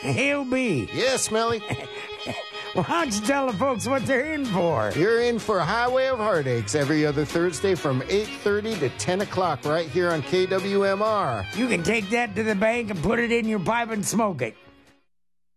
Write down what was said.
He'll be. Yeah, Smelly. Well, why don't you tell the folks what they're in for? You're in for Highway of Heartaches every other Thursday from 8:30 to 10 o'clock right here on KWMR. You can take that to the bank and put it in your pipe and smoke it.